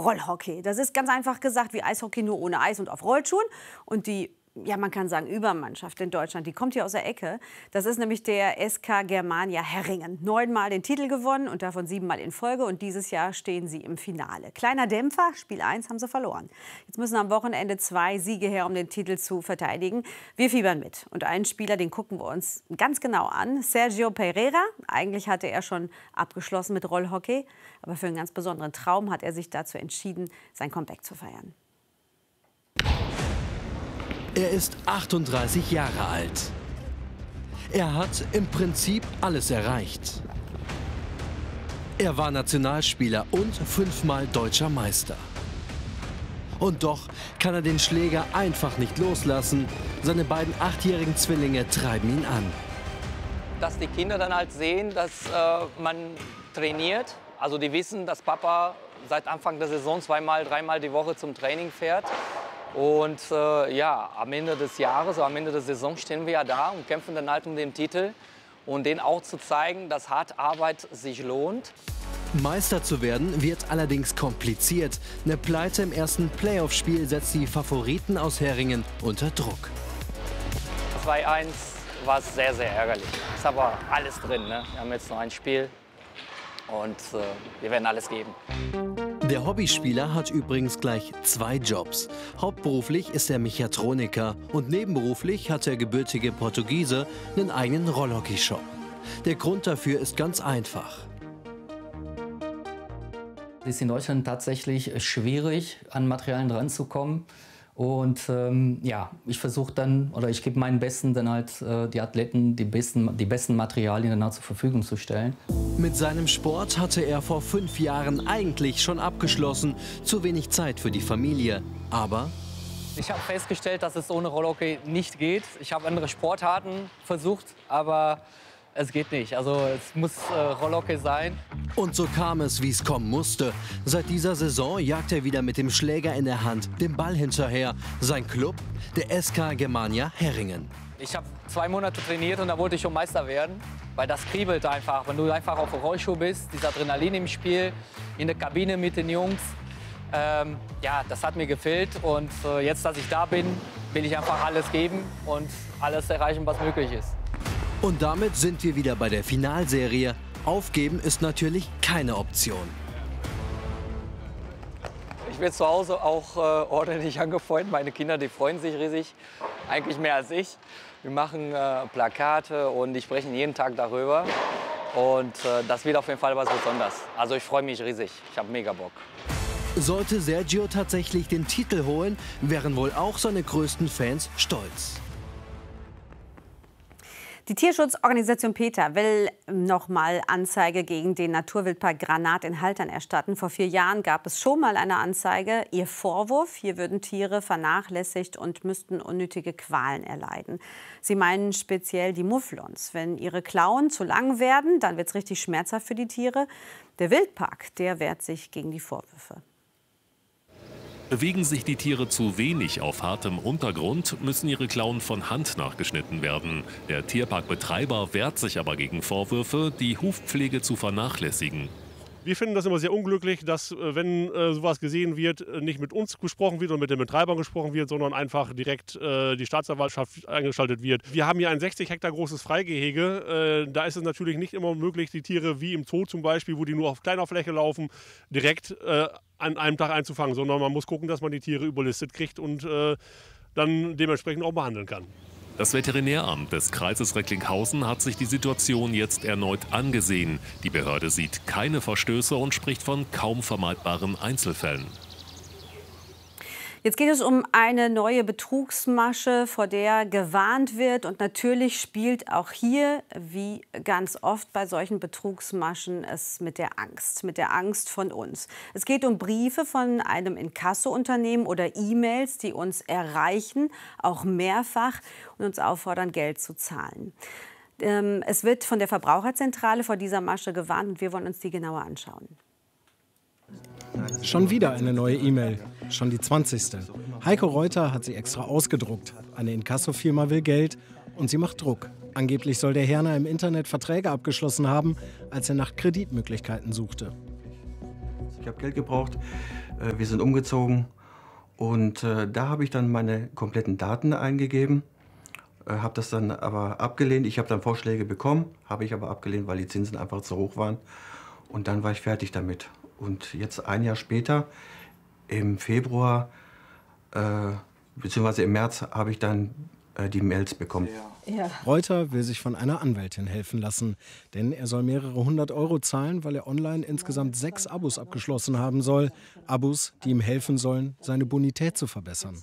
Rollhockey. Das ist ganz einfach gesagt wie Eishockey, nur ohne Eis und auf Rollschuhen. Und die, ja, man kann sagen, Übermannschaft in Deutschland, die kommt hier aus der Ecke. Das ist nämlich der SK Germania Herringen. 9-mal den Titel gewonnen und davon 7-mal in Folge. Und dieses Jahr stehen sie im Finale. Kleiner Dämpfer, Spiel 1 haben sie verloren. Jetzt müssen am Wochenende 2 Siege her, um den Titel zu verteidigen. Wir fiebern mit. Und einen Spieler, den gucken wir uns ganz genau an. Sergio Pereira. Eigentlich hatte er schon abgeschlossen mit Rollhockey. Aber für einen ganz besonderen Traum hat er sich dazu entschieden, sein Comeback zu feiern. Er ist 38 Jahre alt. Er hat im Prinzip alles erreicht. Er war Nationalspieler und 5-mal deutscher Meister. Und doch kann er den Schläger einfach nicht loslassen. Seine beiden 8-jährigen Zwillinge treiben ihn an. Dass die Kinder dann halt sehen, dass man trainiert. Also die wissen, dass Papa seit Anfang der Saison 2-mal, 3-mal die Woche zum Training fährt. Und ja, am Ende des Jahres, am Ende der Saison stehen wir ja da und kämpfen dann halt um den Titel. Und denen auch zu zeigen, dass harte Arbeit sich lohnt. Meister zu werden wird allerdings kompliziert. Eine Pleite im ersten Playoff-Spiel setzt die Favoriten aus Herringen unter Druck. 2-1 war sehr, sehr ärgerlich. Ist aber alles drin, ne? Wir haben jetzt noch ein Spiel und wir werden alles geben. Der Hobbyspieler hat übrigens gleich 2 Jobs. Hauptberuflich ist er Mechatroniker und nebenberuflich hat der gebürtige Portugiese einen eigenen Rollhockey-Shop. Der Grund dafür ist ganz einfach. Es ist in Deutschland tatsächlich schwierig, an Materialien ranzukommen. Und ja, ich versuche dann, oder ich gebe meinen Besten dann halt die Athleten die besten Materialien dann halt zur Verfügung zu stellen. Mit seinem Sport hatte er vor 5 Jahren eigentlich schon abgeschlossen. Zu wenig Zeit für die Familie. Aber ich habe festgestellt, dass es ohne Rollhockey nicht geht. Ich habe andere Sportarten versucht, aber es geht nicht. Also es muss Rollhockey sein. Und so kam es, wie es kommen musste. Seit dieser Saison jagt er wieder mit dem Schläger in der Hand dem Ball hinterher. Sein Club, der SK Germania Herringen. Ich habe 2 Monate trainiert und da wollte ich schon Meister werden. Weil das kribbelt einfach, wenn du einfach auf dem Rollschuh bist, dieser Adrenalin im Spiel, in der Kabine mit den Jungs. Ja, das hat mir gefehlt und jetzt, dass ich da bin, will ich einfach alles geben und alles erreichen, was möglich ist. Und damit sind wir wieder bei der Finalserie. Aufgeben ist natürlich keine Option. Ich bin zu Hause auch ordentlich angefreundet. Meine Kinder, die freuen sich riesig, eigentlich mehr als ich. Wir machen Plakate und die sprechen jeden Tag darüber. Und das wird auf jeden Fall was Besonderes. Also ich freue mich riesig. Ich habe mega Bock. Sollte Sergio tatsächlich den Titel holen, wären wohl auch seine größten Fans stolz. Die Tierschutzorganisation PETA will nochmal Anzeige gegen den Naturwildpark Granat in Haltern erstatten. Vor 4 Jahren gab es schon mal eine Anzeige. Ihr Vorwurf: Hier würden Tiere vernachlässigt und müssten unnötige Qualen erleiden. Sie meinen speziell die Mufflons. Wenn ihre Klauen zu lang werden, dann wird es richtig schmerzhaft für die Tiere. Der Wildpark, der wehrt sich gegen die Vorwürfe. Bewegen sich die Tiere zu wenig auf hartem Untergrund, müssen ihre Klauen von Hand nachgeschnitten werden. Der Tierparkbetreiber wehrt sich aber gegen Vorwürfe, die Hufpflege zu vernachlässigen. Wir finden das immer sehr unglücklich, dass, wenn sowas gesehen wird, nicht mit uns gesprochen wird und mit den Betreibern gesprochen wird, sondern einfach direkt die Staatsanwaltschaft eingeschaltet wird. Wir haben hier ein 60 Hektar großes Freigehege. Da ist es natürlich nicht immer möglich, die Tiere wie im Zoo zum Beispiel, wo die nur auf kleiner Fläche laufen, direkt an einem Tag einzufangen, sondern man muss gucken, dass man die Tiere überlistet kriegt und dann dementsprechend auch behandeln kann. Das Veterinäramt des Kreises Recklinghausen hat sich die Situation jetzt erneut angesehen. Die Behörde sieht keine Verstöße und spricht von kaum vermeidbaren Einzelfällen. Jetzt geht es um eine neue Betrugsmasche, vor der gewarnt wird. Und natürlich spielt auch hier, wie ganz oft bei solchen Betrugsmaschen, es mit der Angst von uns. Es geht um Briefe von einem Inkasso-Unternehmen oder E-Mails, die uns erreichen, auch mehrfach, und uns auffordern, Geld zu zahlen. Es wird von der Verbraucherzentrale vor dieser Masche gewarnt und wir wollen uns die genauer anschauen. Schon wieder eine neue E-Mail, schon die 20. Heiko Reuter hat sie extra ausgedruckt. Eine Inkasso-Firma will Geld und sie macht Druck. Angeblich soll der Herner im Internet Verträge abgeschlossen haben, als er nach Kreditmöglichkeiten suchte. Ich habe Geld gebraucht Wir sind umgezogen und da habe ich dann meine kompletten Daten eingegeben, habe das dann aber abgelehnt. Ich habe dann Vorschläge bekommen, habe ich aber abgelehnt, weil die Zinsen einfach zu hoch waren. Und dann war ich fertig damit. Und jetzt ein Jahr später, im Februar bzw. im März, habe ich dann die Mails bekommen. Ja. Reuter will sich von einer Anwältin helfen lassen, denn er soll mehrere 100 € zahlen, weil er online insgesamt 6 Abos abgeschlossen haben soll. Abos, die ihm helfen sollen, seine Bonität zu verbessern.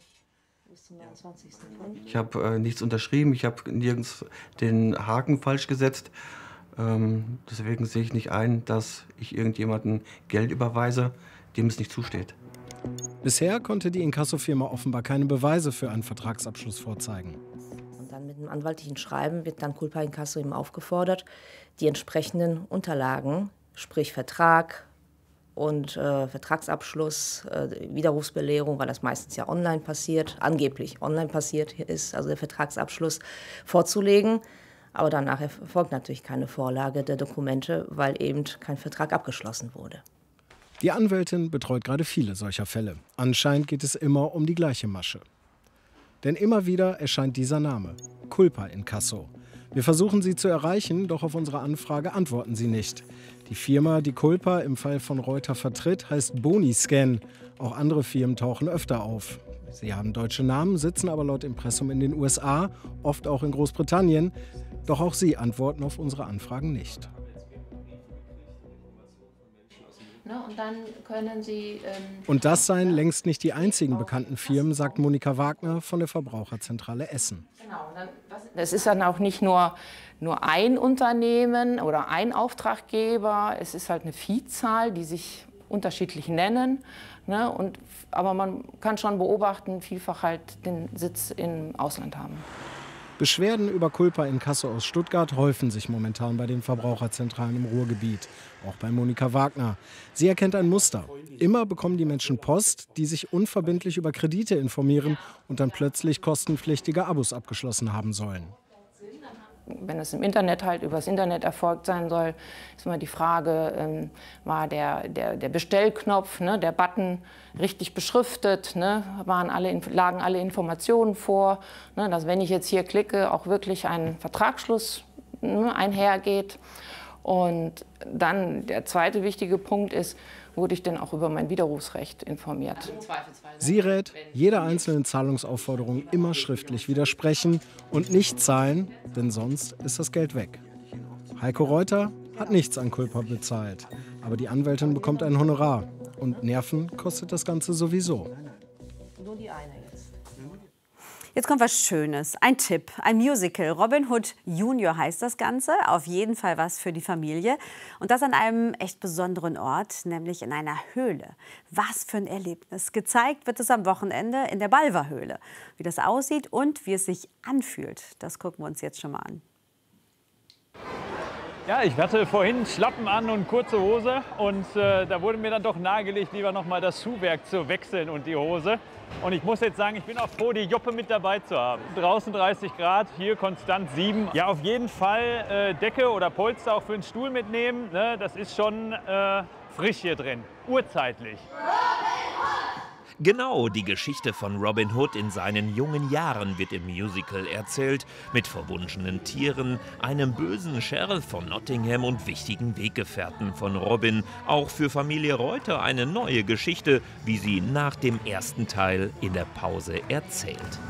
Ich habe nichts unterschrieben, ich habe nirgends den Haken falsch gesetzt. Deswegen sehe ich nicht ein, dass ich irgendjemandem Geld überweise, dem es nicht zusteht. Bisher konnte die Inkassofirma offenbar keine Beweise für einen Vertragsabschluss vorzeigen. Und dann mit einem anwaltlichen Schreiben wird dann Culpa Inkasso eben aufgefordert, die entsprechenden Unterlagen, sprich Vertrag und Vertragsabschluss, Widerrufsbelehrung, weil das meistens ja online passiert, angeblich online passiert ist, also der Vertragsabschluss vorzulegen. Aber danach erfolgt natürlich keine Vorlage der Dokumente, weil eben kein Vertrag abgeschlossen wurde. Die Anwältin betreut gerade viele solcher Fälle. Anscheinend geht es immer um die gleiche Masche. Denn immer wieder erscheint dieser Name, Culpa Inkasso. Wir versuchen sie zu erreichen, doch auf unsere Anfrage antworten sie nicht. Die Firma, die Culpa im Fall von Reuter vertritt, heißt Boniscan. Auch andere Firmen tauchen öfter auf. Sie haben deutsche Namen, sitzen aber laut Impressum in den USA, oft auch in Großbritannien. Doch auch sie antworten auf unsere Anfragen nicht. Und dann können Sie, Und das seien längst nicht die einzigen bekannten Firmen, sagt Monika Wagner von der Verbraucherzentrale Essen. genau, das ist dann auch nicht nur ein Unternehmen oder ein Auftraggeber, es ist halt eine Vielzahl, die sich unterschiedlich nennen. Ne? Aber man kann schon beobachten, vielfach halt den Sitz im Ausland haben. Beschwerden über Culpa Inkasso aus Stuttgart häufen sich momentan bei den Verbraucherzentralen im Ruhrgebiet. Auch bei Monika Wagner. Sie erkennt ein Muster. Immer bekommen die Menschen Post, die sich unverbindlich über Kredite informieren und dann plötzlich kostenpflichtige Abos abgeschlossen haben sollen. Wenn es im Internet halt übers Internet erfolgt sein soll, ist immer die Frage, war der Bestellknopf, ne, der Button richtig beschriftet, ne, lagen alle Informationen vor, ne, dass wenn ich jetzt hier klicke, auch wirklich ein Vertragsschluss einhergeht. Und dann der zweite wichtige Punkt ist, wurde ich denn auch über mein Widerrufsrecht informiert. Sie rät, jeder einzelnen Zahlungsaufforderung immer schriftlich widersprechen und nicht zahlen, denn sonst ist das Geld weg. Heiko Reuter hat nichts an Culpa bezahlt, aber die Anwältin bekommt ein Honorar. Und Nerven kostet das Ganze sowieso. Nur die eine jetzt. Jetzt kommt was Schönes. Ein Tipp, ein Musical. Robin Hood Junior heißt das Ganze. Auf jeden Fall was für die Familie. Und das an einem echt besonderen Ort, nämlich in einer Höhle. Was für ein Erlebnis. Gezeigt wird es am Wochenende in der Balver-Höhle. Wie das aussieht und wie es sich anfühlt, das gucken wir uns jetzt schon mal an. Ja, ich hatte vorhin Schlappen an und kurze Hose und da wurde mir dann doch nahegelegt, lieber noch mal das Schuhwerk zu wechseln und die Hose. Und ich muss jetzt sagen, ich bin auch froh, die Joppe mit dabei zu haben. Draußen 30 Grad, hier konstant 7. Ja, auf jeden Fall Decke oder Polster auch für den Stuhl mitnehmen. Ne? Das ist schon frisch hier drin, urzeitlich. Genau, die Geschichte von Robin Hood in seinen jungen Jahren wird im Musical erzählt, mit verwunschenen Tieren, einem bösen Sheriff von Nottingham und wichtigen Weggefährten von Robin. Auch für Familie Reuter eine neue Geschichte, wie sie nach dem ersten Teil in der Pause erzählt.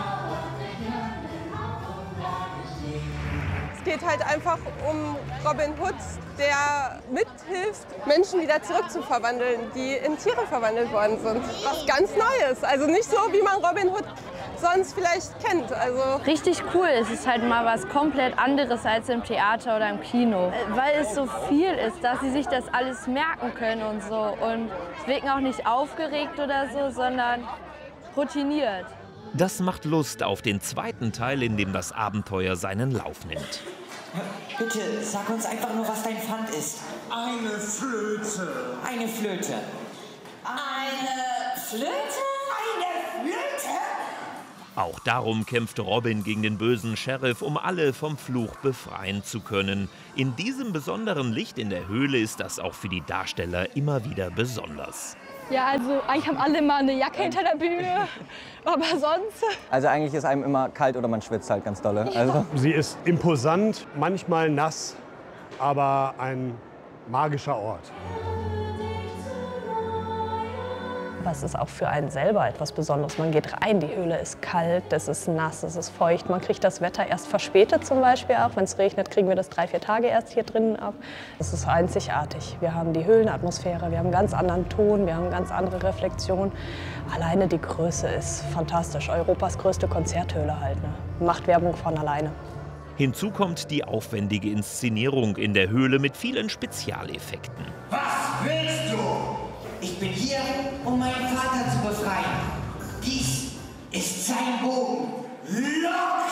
Es geht halt einfach um Robin Hood, der mithilft, Menschen wieder zurückzuverwandeln, die in Tiere verwandelt worden sind. Was ganz Neues, also nicht so, wie man Robin Hood sonst vielleicht kennt. Also richtig cool, es ist halt mal was komplett anderes als im Theater oder im Kino. Weil es so viel ist, dass sie sich das alles merken können und so. Und es wirken auch nicht aufgeregt oder so, sondern routiniert. Das macht Lust auf den zweiten Teil, in dem das Abenteuer seinen Lauf nimmt. Bitte, sag uns einfach nur, was dein Pfand ist. Eine Flöte. Eine Flöte. Eine Flöte? Eine Flöte? Auch darum kämpft Robin gegen den bösen Sheriff, um alle vom Fluch befreien zu können. In diesem besonderen Licht in der Höhle ist das auch für die Darsteller immer wieder besonders. Ja, also eigentlich haben alle mal eine Jacke hinter der Bühne, aber sonst... Also eigentlich ist einem immer kalt oder man schwitzt halt ganz dolle. Ja. Also. Sie ist imposant, manchmal nass, aber ein magischer Ort. Aber es ist auch für einen selber etwas Besonderes. Man geht rein, die Höhle ist kalt, es ist nass, es ist feucht. Man kriegt das Wetter erst verspätet zum Beispiel auch. Wenn es regnet, kriegen wir das 3-4 Tage erst hier drinnen ab. Es ist einzigartig. Wir haben die Höhlenatmosphäre, wir haben einen ganz anderen Ton, wir haben eine ganz andere Reflexion. Alleine die Größe ist fantastisch. Europas größte Konzerthöhle halt. Ne? Macht Werbung von alleine. Hinzu kommt die aufwendige Inszenierung in der Höhle mit vielen Spezialeffekten. Was willst du? Ich bin hier, um meinen Vater zu befreien. Dies ist sein Bogen. Lock!